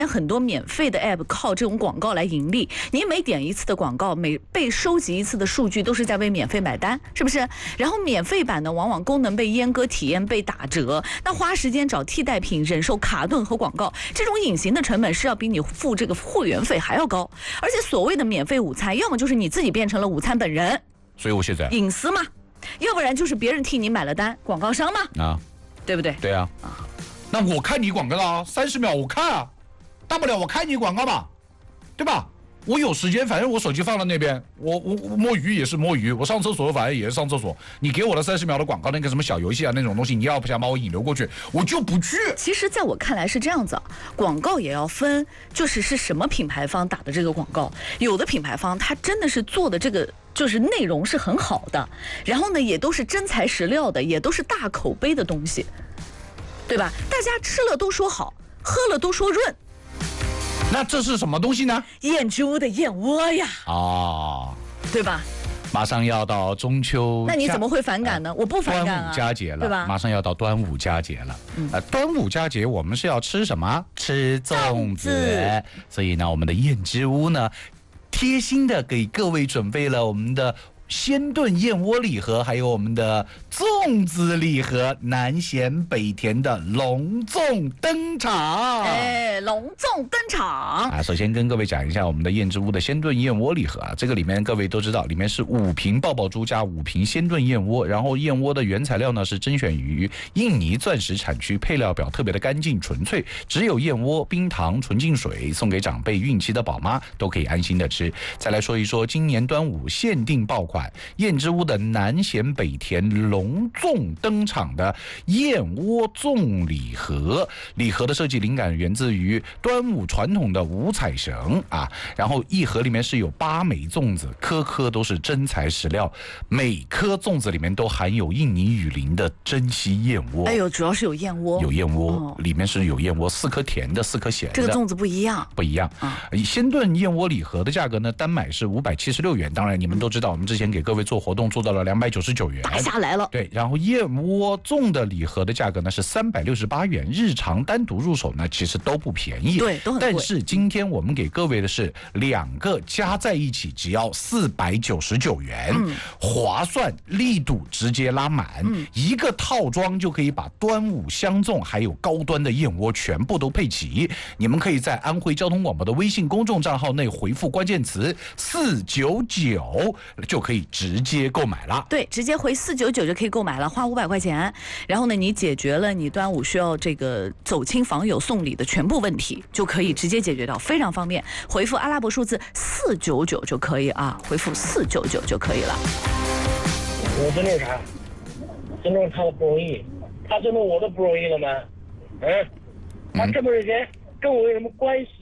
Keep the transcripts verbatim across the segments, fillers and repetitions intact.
很多免费的 app 靠这种广告来盈利，你每点一次的广告，每被收集一次的数据都是在为免费买单，是不是？然后免费版呢，往往功能被阉割，体验被打折，那花时间找替代品，忍受卡顿和广告，这种隐形的成本是要比你付这个会员费还要高。而且所谓的免费午餐，要么就是你自己变成了午餐本人， 所以我现在隐私嘛，要不然就是别人替你买了单，广告商嘛，啊，对不对？ 对啊，啊，那我看你广告啊，三十秒我看啊。大不了我看你广告吧，对吧？我有时间，反正我手机放在那边，我我我摸鱼也是摸鱼，我上厕所反正也是上厕所。你给我的三十秒的广告，那个什么小游戏啊那种东西，你要不想把我引流过去，我就不去。 其实，在我看来是这样子，广告也要分，就是是什么品牌方打的这个广告。有的品牌方他真的是做的这个就是内容是很好的，然后呢也都是真材实料的，也都是大口碑的东西，对吧？大家吃了都说好，喝了都说润。 那这是什么东西呢？ 燕之屋的燕窝呀！ 哦， 对吧？ 马上要到中秋， 那你怎么会反感呢？呃、我不反感啊。 端午佳节了， 对吧？ 马上要到端午佳节了。嗯、呃，端午佳节我们是要吃什么？吃粽子。粽子所以呢，我们的燕之屋呢，贴心的给各位准备了我们的鲜炖燕窝礼盒，还有我们的粽子礼盒，南咸北甜的隆重登场。 哎，隆重登场啊！首先跟各位讲一下我们的燕之屋的鲜炖燕窝礼盒啊，这个里面各位都知道，里面是五瓶爆爆猪加五瓶鲜炖燕窝，然后燕窝的原材料呢是甄选于印尼钻石产区，配料表特别的干净纯粹，只有燕窝、冰糖、纯净水，送给长辈、孕期的宝妈都可以安心的吃。再来说一说今年端午限定爆款。燕之屋的南咸北甜隆重登场的燕窝粽礼盒，礼盒的设计灵感源自于端午传统的五彩绳啊，然后一盒里面是有八枚粽子，颗颗都是真材实料，每颗粽子里面都含有印尼雨林的珍稀燕窝。 哎呦，主要是有燕窝， 有燕窝，哦、里面是有燕窝，四颗甜的，四颗咸的。 这个粽子不一样， 不一样啊！鲜炖燕窝礼盒的价格呢，单买是五百七十六元。当然，你们都知道，我们之前给各位做活动做到了两百九十九元， 打下来了。 对，然后燕窝粽的礼盒的价格呢是三百六十八元，日常单独入手呢其实都不便宜， 对，都很贵。 但是今天我们给各位的是两个加在一起只要四百九十九元，嗯、划算，力度直接拉满，嗯、一个套装就可以把端午香粽还有高端的燕窝全部都配齐。你们可以在安徽交通广播的微信公众账号内回复关键词四九九，就可以直接购买了。 对，直接回四九九就可以购买了，花五百块钱。然后呢，你解决了你端午需要这个走亲访友送礼的全部问题，就可以直接解决到，非常方便。回复阿拉伯数字四九九就可以啊，回复四九九就可以了。 我尊重他，尊重他的不容易，他尊重我的不容易了吗？嗯，他这么认真，跟我有什么关系？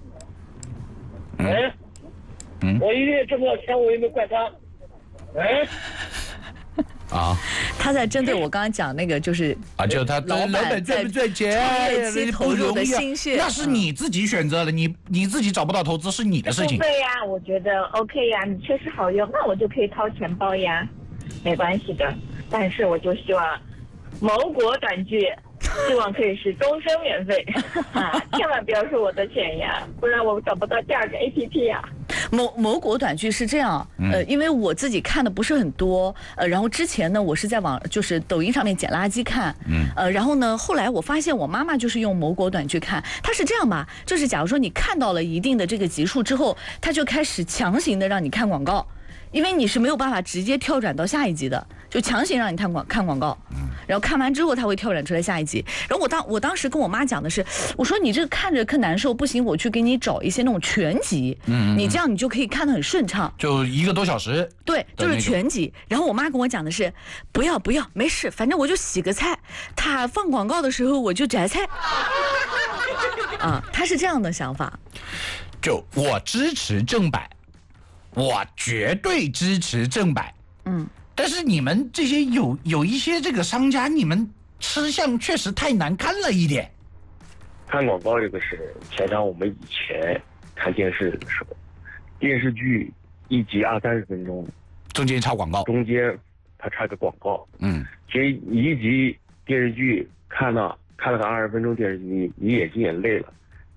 嗯，嗯我一个月挣不到钱，我也没怪他。嗯。 啊， 他在针对我刚刚讲那个，就是啊，就他老板赚不赚钱， 创业期投入的心血， 那是你自己选择的，你你自己找不到投资是你的事情。 对呀，我觉得 OK 呀，你确实好用，那我就可以掏钱包呀，没关系的。但是我就希望某国短剧，希望可以是终身免费，啊，千万不要收我的钱呀，不然我找不到第二个 A P P 呀。 某某国短剧是这样，呃，因为我自己看的不是很多，呃，然后之前呢，我是在网就是抖音上面捡垃圾看，嗯，呃，然后呢，后来我发现我妈妈就是用某国短剧看，她是这样吧，就是假如说你看到了一定的这个集数之后，她就开始强行的让你看广告，因为你是没有办法直接跳转到下一集的，就强行让你看广看广告，然后看完之后他会跳转出来下一集。然后我当我当时跟我妈讲的是，我说你这个看着可难受，不行，我去给你找一些那种全集，嗯，你这样你就可以看得很顺畅， 就一个多小时， 对，就是全集。然后我妈跟我讲的是，不要不要，没事，反正我就洗个菜，他放广告的时候我就摘菜，啊，他是这样的想法。 就我支持正版，我绝对支持正版，嗯。但是你们这些有有一些这个商家，你们吃相确实太难看了一点。 看广告这个事，想想我们以前看电视的时候，电视剧一集二三十分钟， 中间插广告， 中间他插个广告， 嗯， 其实一集电视剧看了看了个二十分钟电视剧，你眼睛也累了，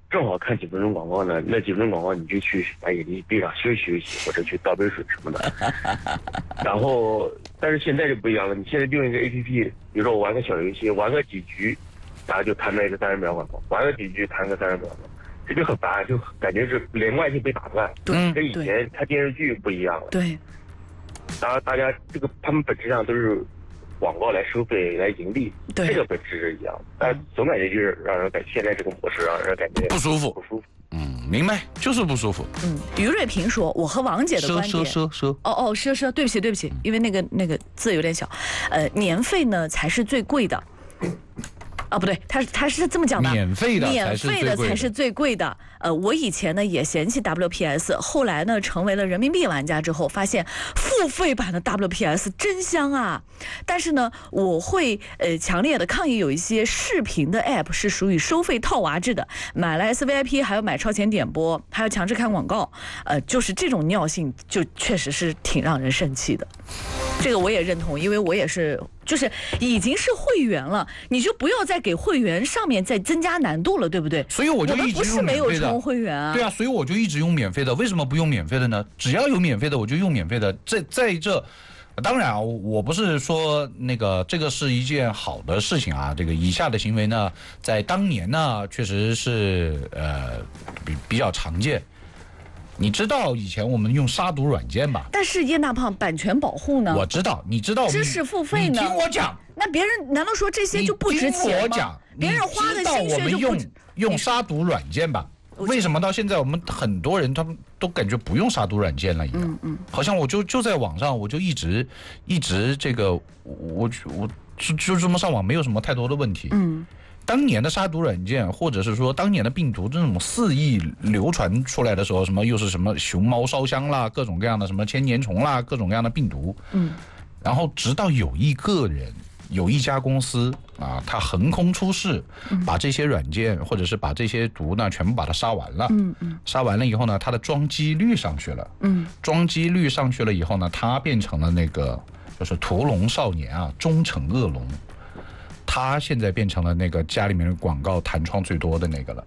正好看几分钟广告呢，那几分钟广告你就去把眼睛闭上休息休息，或者去倒杯水什么的。然后，但是现在就不一样了，你现在就用一个 A P P， 比如说我玩个小游戏，玩个几局，然后就弹了一个三十秒广告，玩个几局弹个三十秒广告，这就很烦，就感觉是连贯性被打断。 对， 跟以前看电视剧不一样了。 对。 当然，大家这个他们本质上都是广告来收费来盈利，这个本质是一样的，但总感觉就是让人感现在这个模式让人感觉不舒服， 不舒服。 嗯，明白，就是不舒服。 嗯，于瑞平说，我和王姐的观点， 奢奢奢， 哦哦，奢奢，对不起对不起，因为那个那个字有点小，呃，年费呢才是最贵的。啊，不对，他他是这么讲的， 免费的免费的才是最贵的。呃，我以前呢也嫌弃 W P S， 后来呢成为了人民币玩家之后，发现付费版的 W P S 真香啊。但是呢，我会呃强烈的抗议，有一些视频的 App 是属于收费套娃制的，买了 S V I P 还要买超前点播，还要强制看广告，呃，就是这种尿性就确实是挺让人生气的。这个我也认同，因为我也是，就是已经是会员了，你就不要再给会员上面再增加难度了，对不对？ 所以我就一直用免费的。我们不是没有充会员啊。 对啊，所以我就一直用免费的。为什么不用免费的呢？只要有免费的，我就用免费的。在在这，当然啊，我不是说那个这个是一件好的事情啊。这个以下的行为呢，在当年呢，确实是呃比比较常见。你知道以前我们用杀毒软件吧？ 但是叶大胖版权保护呢？ 我知道，你知道知识付费呢？ 你听我讲， 那别人难道说这些就不值钱吗？ 你听我讲， 别人花的心血就不用用杀毒软件吧？为什么到现在我们很多人他们都感觉不用杀毒软件了一样？嗯嗯，好像我就就在网上，我就一直一直这个我我就就这么上网，没有什么太多的问题。嗯。当年的杀毒软件，或者是说当年的病毒这种肆意流传出来的时候，什么又是什么熊猫烧香啦，各种各样的什么千年虫啦，各种各样的病毒。嗯，然后直到有一个人，有一家公司啊，他横空出世，把这些软件或者是把这些毒呢，全部把它杀完了。嗯嗯，杀完了以后呢，它的装机率上去了。嗯，装机率上去了以后呢，它变成了那个就是屠龙少年啊，忠惩恶龙。他现在变成了那个家里面的广告弹窗最多的那个了。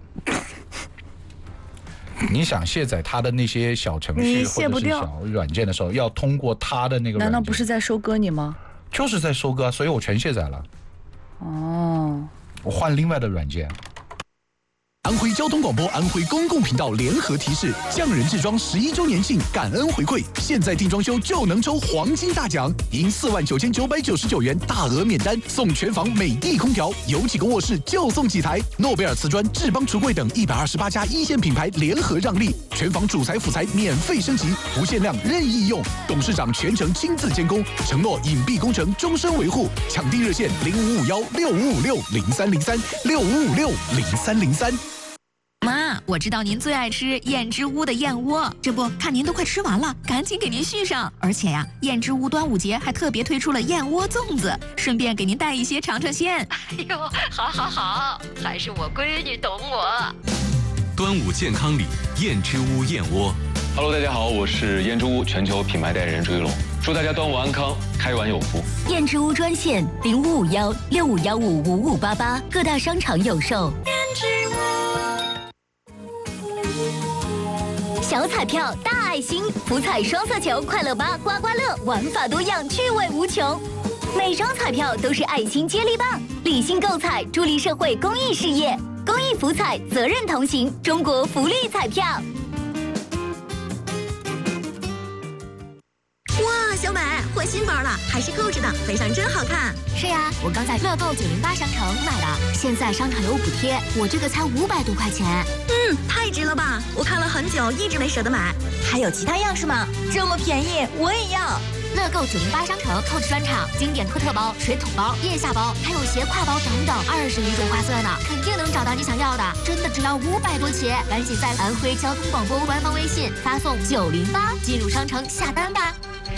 你想卸载他的那些小程序或者是小软件的时候，要通过他的那个软件， 难道不是在收割你吗？ 就是在收割，所以我全卸载了。哦，我换另外的软件。 安徽交通广播、安徽公共频道联合提示：匠人制装十一周年庆感恩回馈，现在定装修就能抽黄金大奖，赢四万九千九百九十九元大额免单，送全房美的空调，有几个卧室就送几台。诺贝尔瓷砖、智邦橱柜等一百二十八家一线品牌联合让利，全房主材辅材免费升级，无限量任意用，董事长全程亲自监工，承诺隐蔽工程终身维护。抢订热线零五五幺六五五六零三零三六五五六零三零三。 妈，我知道您最爱吃燕之屋的燕窝，这不看您都快吃完了，赶紧给您续上。而且呀，燕之屋端午节还特别推出了燕窝粽子，顺便给您带一些尝尝鲜。 哎呦，好好好，还是我闺女懂我。 端午健康礼，燕之屋燕窝。 Hello， 大家好，我是燕之屋全球品牌代言人朱一龙，祝大家端午安康，开碗有福。 燕之屋专线零五五幺六五幺五五五八八，各大商场有售。燕之屋。小彩票大爱心，福彩双色球快乐八刮刮乐，玩法多样，趣味无穷。每张彩票都是爱心接力棒，理性购彩，助力社会公益事业。公益福彩，责任同行，中国福利彩票。 哇，小美换新包了，还是购置的，非常真好看。 是呀，我刚在乐购九零八商城买的，现在商场有补贴，我这个才五百多块钱。 嗯，太值了吧！我看了很久，一直没舍得买。 还有其他样式吗？这么便宜，我也要。乐购九零八商城购置专场，经典托特包、水桶包、腋下包，还有斜挎包等等，二十余种花色呢，肯定能找到你想要的。真的只要五百多起，赶紧在安徽交通广播官方微信发送九零八进入商城下单吧。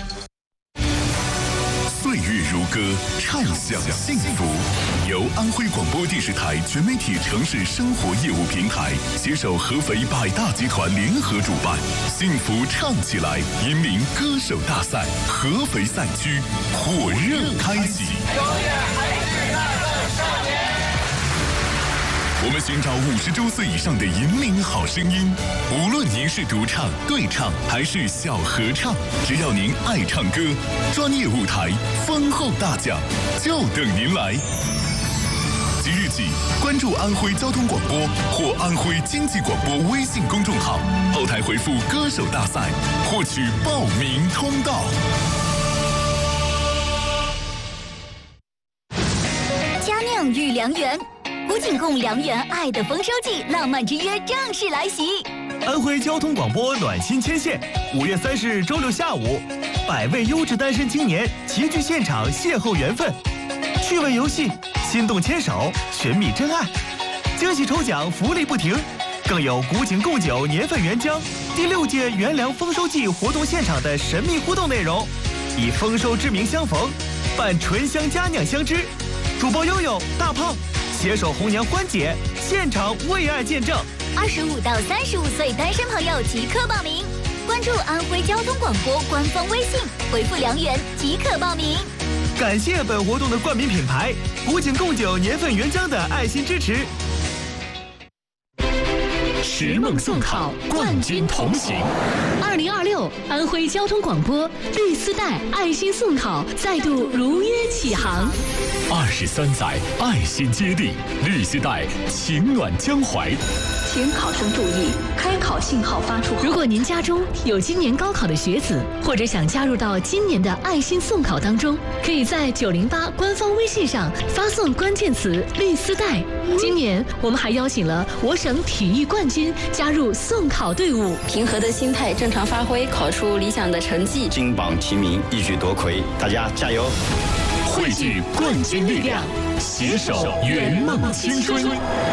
岁月如歌，畅享幸福。由安徽广播电视台全媒体城市生活业务平台携手合肥百大集团联合主办，幸福唱起来引领歌手大赛合肥赛区火热开启。 永远还是那个少年。 我们寻找五十周岁以上的银铃好声音。无论您是独唱、对唱还是小合唱，只要您爱唱歌，专业舞台、丰厚大奖就等您来。即日起，关注安徽交通广播或安徽经济广播微信公众号，后台回复“歌手大赛”，获取报名通道。 佳酿与良缘，古井贡良缘爱的丰收季浪漫之约正式来袭。 安徽交通广播暖心牵线，五月三十日周六下午，百位优质单身青年齐聚现场邂逅缘分，趣味游戏，心动牵手，寻觅真爱，惊喜抽奖福利不停，更有古井贡酒年份原浆第六届元粮丰收季活动现场的神秘互动内容，以丰收之名相逢，伴醇香佳酿相知。主播悠悠、大胖携手红娘欢姐，现场为爱见证。 二十五到三十五岁单身朋友即刻报名，关注安徽交通广播官方微信，回复良缘即可报名。 感谢本活动的冠名品牌古井贡酒年份原浆的爱心支持。 拾梦送考，冠军同行。二零二六安徽交通广播绿丝带爱心送考再度如约启航。 二十三载爱心接力，绿丝带情暖江淮。 请考生注意，开考信号发出后，如果您家中有今年高考的学子，或者想加入到今年的爱心送考当中，可以在九零八官方微信上发送关键词“绿丝带”。今年我们还邀请了我省体育冠军加入送考队伍， 平和的心态，正常发挥，考出理想的成绩。 金榜题名，一举夺魁，大家加油！ 汇聚冠军力量，携手圆梦青春。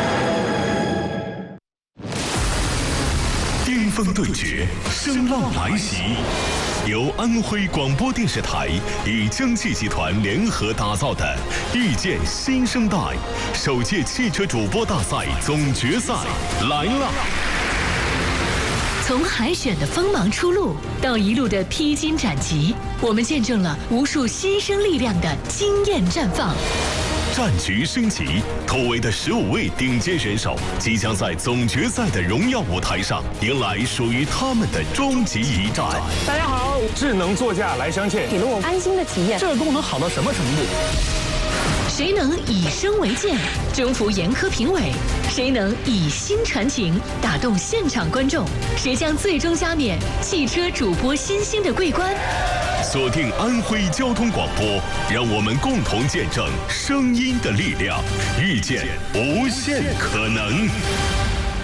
巅峰对决，声浪来袭。由安徽广播电视台与蒸汽集团联合打造的《遇见新生代》首届汽车主播大赛总决赛来了。 从海选的锋芒初露到一路的披荆斩棘，我们见证了无数新生力量的惊艳绽放。 战局升级，突围的十五位顶尖选手即将在总决赛的荣耀舞台上迎来属于他们的终极一战。 大家好，智能座驾来相见， 给了我安心的体验。 这个功能好到什么程度？ 谁能以声为鉴，征服严苛评委？谁能以心传情，打动现场观众？谁将最终加冕汽车主播新星的桂冠？ 锁定安徽交通广播，让我们共同见证声音的力量，遇见无限可能。